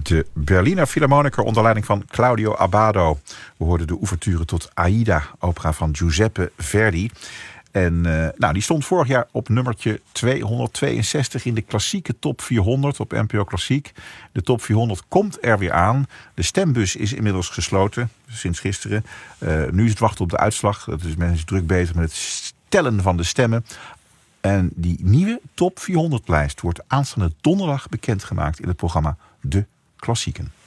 de Berliner Philharmoniker onder leiding van Claudio Abbado. We hoorden de ouverture tot Aida, opera van Giuseppe Verdi. En die stond vorig jaar op nummertje 262 in de klassieke top 400 op NPO Klassiek. De top 400 komt er weer aan. De stembus is inmiddels gesloten, sinds gisteren. Nu is het wachten op de uitslag. Dus men is druk bezig met het tellen van de stemmen. En die nieuwe top 400 lijst wordt aanstaande donderdag bekendgemaakt in het programma De Klassieken.